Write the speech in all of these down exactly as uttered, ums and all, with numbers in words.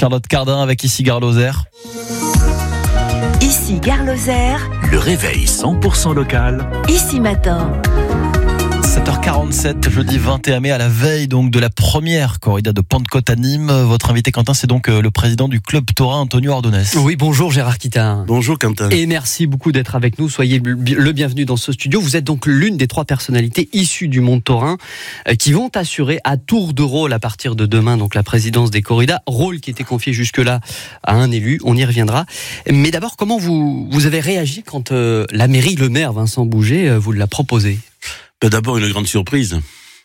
Charlotte Cardin avec ici Gare Lozère. Ici Gare Lozère. Le réveil cent pour cent local. Ici Matin. sept heures quarante-sept, jeudi vingt et un mai, à la veille donc de la première corrida de Pentecôte à Nîmes. Votre invité Quentin, c'est donc le président du club taurin Antonio Ordonez. Oui, bonjour Gérard Quitin. Bonjour Quentin. Et merci beaucoup d'être avec nous. Soyez le bienvenu dans ce studio. Vous êtes donc l'une des trois personnalités issues du monde taurin qui vont assurer à tour de rôle à partir de demain donc la présidence des corridas, rôle qui était confié jusque-là à un élu. On y reviendra. Mais d'abord, comment vous vous avez réagi quand euh, la mairie, le maire Vincent Bouget, euh, vous l'a proposé? D'abord, une grande surprise,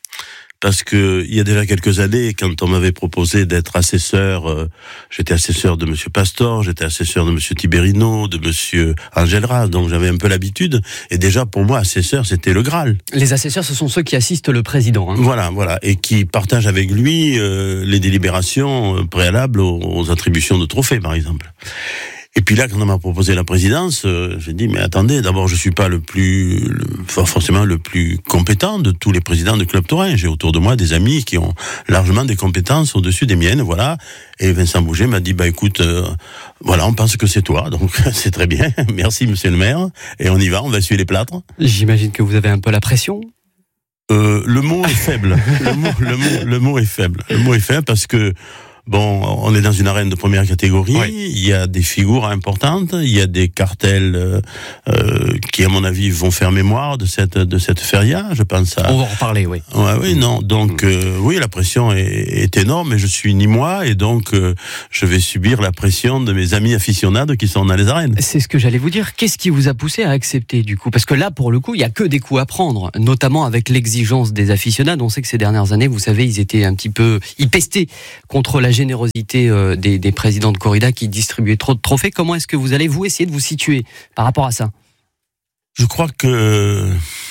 parce que il y a déjà quelques années, quand on m'avait proposé d'être assesseur, euh, j'étais assesseur de Monsieur Pastor, j'étais assesseur de Monsieur Tiberino, de Monsieur Angelras, donc j'avais un peu l'habitude, et déjà pour moi, assesseur, c'était le Graal. Les assesseurs, ce sont ceux qui assistent le président. Hein. Voilà, voilà, et qui partagent avec lui euh, les délibérations préalables aux, aux attributions de trophées, par exemple. Et puis là, quand on m'a proposé la présidence, euh, j'ai dit, mais attendez, d'abord, je suis pas le plus, le, forcément le plus compétent de tous les présidents de clubs taurins. J'ai autour de moi des amis qui ont largement des compétences au-dessus des miennes, voilà. Et Vincent Bouget m'a dit, bah écoute, euh, voilà, on pense que c'est toi, donc c'est très bien. Merci, monsieur le maire. Et on y va, on va essuyer les plâtres. J'imagine que vous avez un peu la pression. Euh, le mot est faible. le mot, le mot, le mot est faible. Le mot est faible parce que, bon, on est dans une arène de première catégorie, oui. Il y a des figures importantes, il y a des cartels euh, euh, qui, à mon avis, vont faire mémoire de cette de cette feria, je pense à... On va en reparler, oui. Ouais, oui, non, donc, euh, oui, la pression est, est énorme, et je suis ni moi, et donc, euh, je vais subir la pression de mes amis aficionados qui sont dans les arènes. C'est ce que j'allais vous dire. Qu'est-ce qui vous a poussé à accepter, du coup? Parce que là, pour le coup, il y a que des coups à prendre, notamment avec l'exigence des aficionados. On sait que ces dernières années, vous savez, ils étaient un petit peu... Ils pestaient contre la générosité euh, des, des présidents de corrida qui distribuaient trop de trophées. Comment est-ce que vous allez, vous, essayer de vous situer par rapport à ça? Je crois que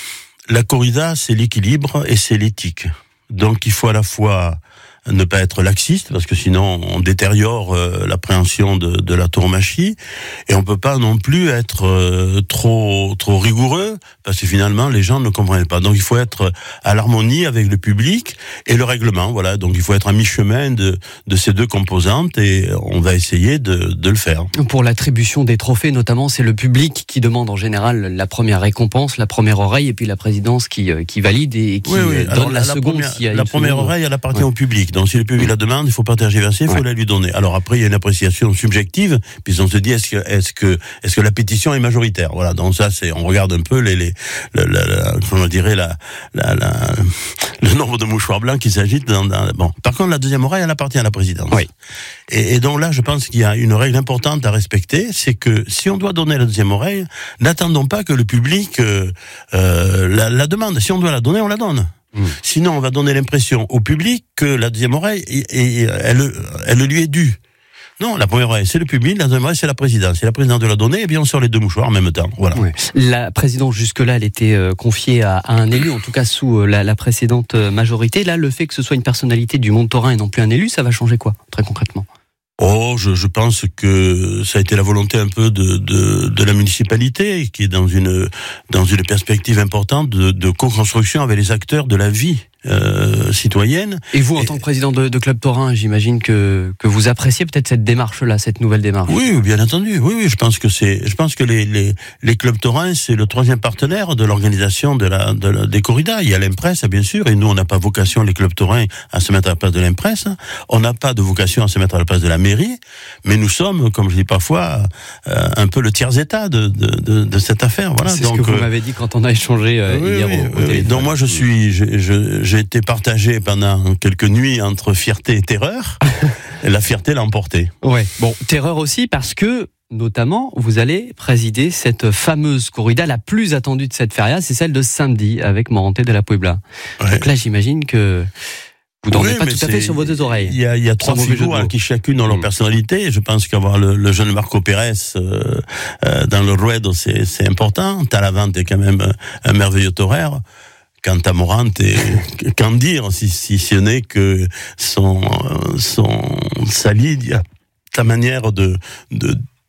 la corrida, c'est l'équilibre et c'est l'éthique. Donc il faut à la fois ne pas être laxiste, parce que sinon on détériore euh, l'appréhension de, de la tauromachie, et on peut pas non plus être euh, trop trop rigoureux, parce que finalement les gens ne comprennent pas. Donc il faut être à l'harmonie avec le public et le règlement, voilà. Donc il faut être à mi-chemin de, de ces deux composantes, et on va essayer de, de le faire. Pour l'attribution des trophées notamment, c'est le public qui demande en général la première récompense, la première oreille, et puis la présidence qui, qui valide et qui oui, oui. donne Alors, la, la seconde. Première, s'il y a la première seconde. oreille, elle appartient ouais. au public. Donc si le public la demande, il faut pas tergiverser, il faut ouais. la lui donner. Alors après, il y a une appréciation subjective, puis on se dit est-ce que est-ce que est-ce que la pétition est majoritaire. Voilà, donc ça c'est on regarde un peu les les la, la, la, comment dirait la, la, la le nombre de mouchoirs blancs qui s'agitent dans, dans bon. Par contre, la deuxième oreille, elle appartient à la présidence. Oui. Et, et donc là, je pense qu'il y a une règle importante à respecter, c'est que si on doit donner la deuxième oreille, n'attendons pas que le public euh, euh, la, la demande. Si on doit la donner, on la donne. Sinon, on va donner l'impression au public que la deuxième oreille, et, et, elle, elle lui est due. Non, la première oreille, c'est le public, la deuxième oreille, c'est la présidence. Si la présidence de la donner, et bien on sort les deux mouchoirs en même temps. Voilà. Ouais. La présidence, jusque-là, elle était euh, confiée à, à un élu, en tout cas sous euh, la, la précédente majorité. Là, le fait que ce soit une personnalité du monde taurin et non plus un élu, ça va changer quoi, très concrètement? Oh, je, je pense que ça a été la volonté un peu de, de, de la municipalité, qui est dans une, dans une perspective importante de, de co-construction avec les acteurs de la vie euh, citoyenne. Et vous, en et, tant que président de, de club taurin, j'imagine que, que vous appréciez peut-être cette démarche-là, cette nouvelle démarche. Oui, bien entendu. Oui, oui, je pense que c'est, je pense que les, les, les clubs taurins, c'est le troisième partenaire de l'organisation de la, de la, des corridas. Il y a l'Impress, bien sûr, et nous, on n'a pas vocation, les clubs taurins, à se mettre à la place de l'Impress. On n'a pas de vocation à se mettre à la place de la mairie, mais nous sommes, comme je dis parfois, euh, un peu le tiers-état de, de, de, de cette affaire. Voilà. C'est donc, ce que vous euh, m'avez dit quand on a échangé euh, oui, hier oui, au, au oui, téléphone. Donc moi, je suis, je, je, j'ai été partagé pendant quelques nuits entre fierté et terreur. Et la fierté l'a emporté. Ouais. Bon, terreur aussi parce que, notamment, vous allez présider cette fameuse corrida, la plus attendue de cette feria, c'est celle de samedi avec Morante de la Puebla. Ouais. Donc là, j'imagine que vous dormez oui, pas tout à fait sur vos deux oreilles. Il y a, il y a trois figures qui chacune ont leur mmh. personnalité. Je pense qu'avoir le, le jeune Marco Pérez euh, euh, dans le Ruedo, c'est, c'est important. Talavante est quand même un merveilleux torero. Quant à Morante, qu'en dire, si, si ce n'est que son, son, sa ligne, sa manière de, de,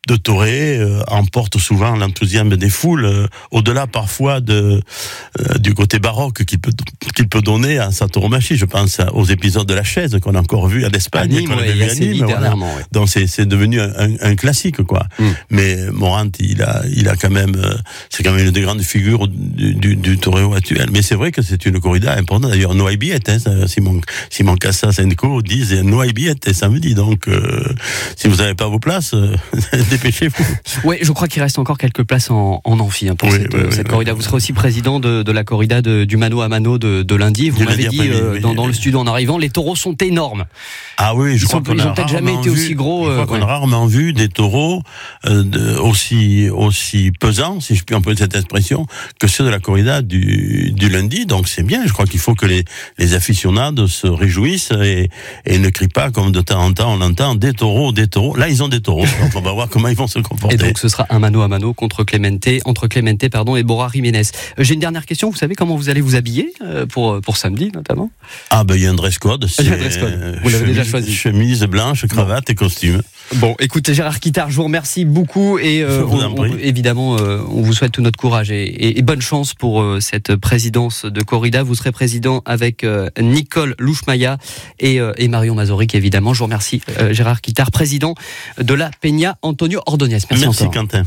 de torer euh, emporte souvent l'enthousiasme des foules, euh, au-delà parfois de euh, du côté baroque qu'il peut qu'il peut donner à sa tauromachie. Je pense aux épisodes de la chaise qu'on a encore vu à l'Espagne, Nîmes, qu'on ouais, avait vu à Nîmes, voilà. ouais. Donc c'est c'est devenu un, un, un classique, quoi. Mm. Mais Morant, il a il a quand même euh, c'est quand même une des grandes figures du du, du torero actuel. Mais c'est vrai que c'est une corrida importante. D'ailleurs, no hay billete, hein, Simon Simon Casas and Co disent no hay billete samedi. Donc euh, si vous n'avez pas vos places, euh, dépêchez-vous. Oui, je crois qu'il reste encore quelques places en, en amphi hein, pour oui, cette, oui, cette oui, corrida. oui. Vous serez aussi président de, de la corrida de, du mano à mano de, de lundi. Vous Du m'avez lundi dit euh, oui, dans, oui. dans le studio en arrivant, les taureaux sont énormes. Ah oui, je ils crois sont, qu'on ils a ont peut-être jamais été vu, aussi gros. Je crois euh, qu'on ouais. a rarement vu des taureaux euh, de, aussi aussi pesants, si je puis employer cette expression, que ceux de la corrida du, du lundi. Donc c'est bien. Je crois qu'il faut que les, les aficionados se réjouissent et, et ne crient pas comme de temps en temps on entend des taureaux, des taureaux. Là ils ont des taureaux. Donc on va voir comment ils vont se comporter. Et donc ce sera un mano à mano contre Clemente, entre Clemente pardon et Borja Jiménez. Euh, J'ai une dernière question. Vous savez comment vous allez vous habiller euh, pour pour samedi notamment? Ah ben il y a un dress code. Il y a un dress code. Vous l'avez déjà choisi. Chemise blanche, cravate bon. et costume. Bon, écoutez Gérard Quittard, je vous remercie beaucoup et euh, on, on, évidemment euh, on vous souhaite tout notre courage et, et, et bonne chance pour euh, cette présidence de corrida. Vous serez président avec euh, Nicole Louchmaya et, euh, et Marion Mazoric évidemment. Je vous remercie euh, Gérard Quittard, président de la Peña Antonio Ordóñez. Merci, Merci encore. Quentin.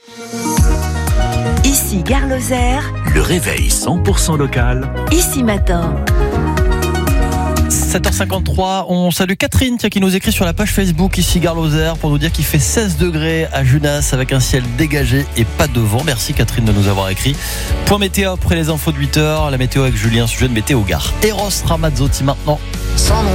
Ici Gare Lozère. Le réveil cent pour cent local. Ici Matin. sept heures cinquante-trois, on salue Catherine tiens, qui nous écrit sur la page Facebook ici Gare Lozère pour nous dire qu'il fait seize degrés à Junas avec un ciel dégagé et pas de vent. Merci Catherine de nous avoir écrit. Point météo après les infos de huit heures, la météo avec Julien, sujet de météo Gare. Eros Ramazzotti maintenant. Sans nom